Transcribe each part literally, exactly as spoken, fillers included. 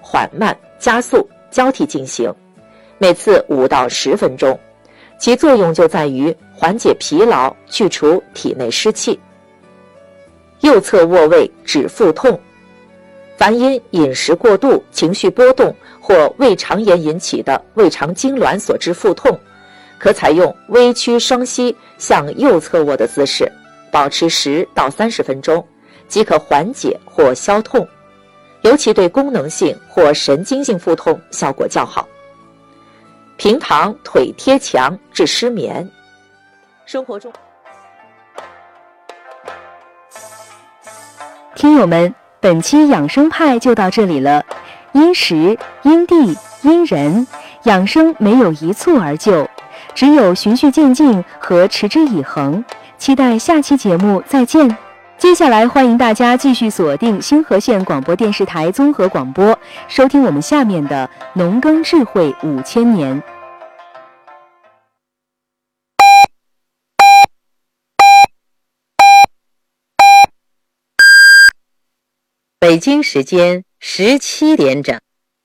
缓慢、加速交替进行，每次五到十分钟，其作用就在于缓解疲劳，去除体内湿气。右侧卧位止腹痛，凡因饮食过度、情绪波动或胃肠炎引起的胃肠痉挛所致腹痛，可采用微屈双膝向右侧卧的姿势，保持十到三十分钟，即可缓解或消痛，尤其对功能性或神经性腹痛效果较好。平躺腿贴墙治失眠。生活中， 听友们，本期养生派就到这里了。因时、因地、因人，养生没有一蹴而就，只有循序渐进和持之以恒。期待下期节目再见。接下来欢迎大家继续锁定星河县广播电视台综合广播，收听我们下面的农耕智慧五千年。 北京时间十七点整，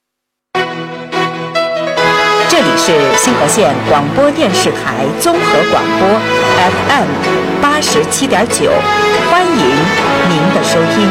这里是星河县广播电视台综合广播 F M 八十七点九，欢迎您的收听。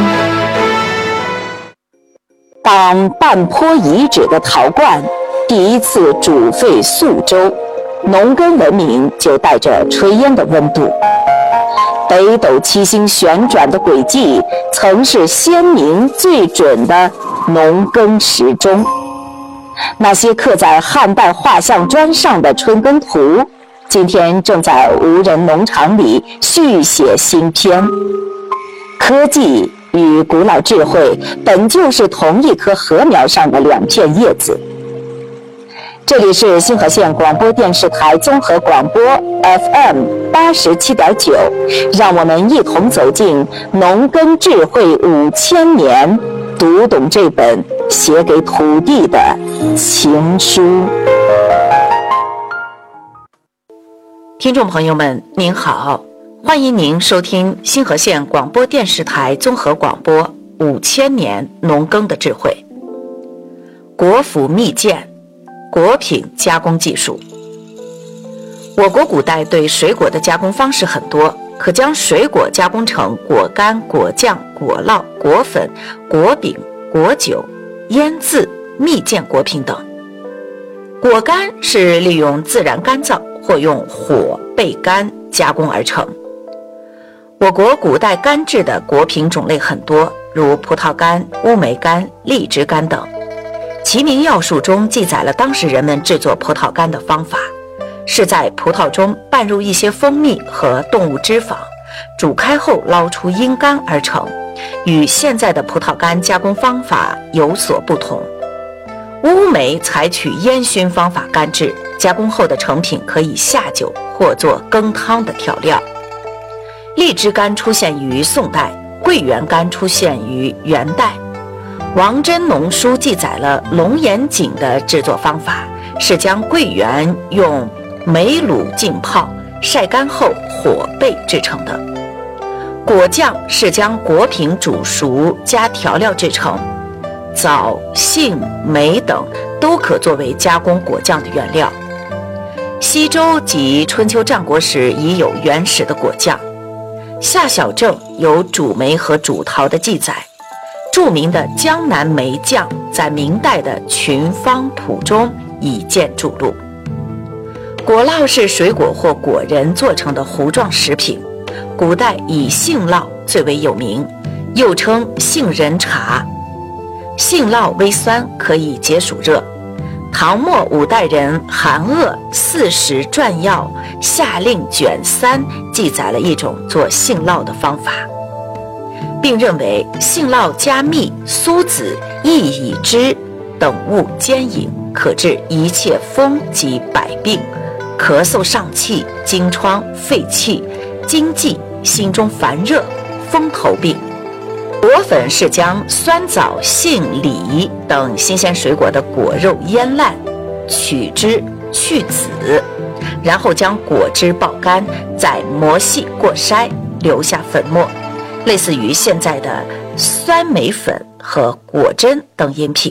当半坡遗址的陶罐第一次煮沸宿周，农耕文明就带着炊烟的温度。北斗七星旋转的轨迹曾是鲜明最准的农耕时钟，那些刻在汉代画像砖上的春耕图，今天正在无人农场里续写新篇。科技与古老智慧本就是同一棵禾苗上的两片叶子。这里是星河县广播电视台综合广播 F M 八十七点九，让我们一同走进农耕智慧五千年，读懂这本写给土地的情书。听众朋友们，您好，欢迎您收听星河县广播电视台综合广播五千年农耕的智慧。国府秘鉴，果品加工技术。我国古代对水果的加工方式很多，可将水果加工成果干、果酱、果酪、果粉、果饼、果酒、腌渍、蜜饯果品等。果干是利用自然干燥或用火焙干加工而成。我国古代干制的果品种类很多，如葡萄干、乌梅干、荔枝干等。齐民要术中记载了当时人们制作葡萄干的方法，是在葡萄中拌入一些蜂蜜和动物脂肪，煮开后捞出阴干而成，与现在的葡萄干加工方法有所不同。乌梅采取烟熏方法干制，加工后的成品可以下酒或做羹汤的调料。荔枝干出现于宋代，桂圆干出现于元代。王真农书记载了龙眼井的制作方法，是将桂圆用梅卤浸泡，晒干后火焙制成的。果酱是将果品煮熟加调料制成，枣、杏、梅等都可作为加工果酱的原料。西周及春秋战国时已有原始的果酱。夏小正有煮梅和煮桃的记载，著名的江南梅酱在明代的《群芳谱》中已见注录。果酪是水果或果仁做成的糊状食品，古代以杏酪最为有名，又称杏仁茶。杏酪微酸，可以解暑热。唐末五代人韩鄂《四时传要夏令卷三》记载了一种做杏酪的方法，并认为杏酪加蜜、苏子、薏苡汁等物煎饮，可治一切风及百病，咳嗽上气、惊疮、肺气、惊悸、心中烦热、风头病。果粉是将酸枣、杏、李等新鲜水果的果肉腌烂，取汁去籽，然后将果汁爆干，再磨细过筛，留下粉末，类似于现在的酸梅粉和果珍等饮品。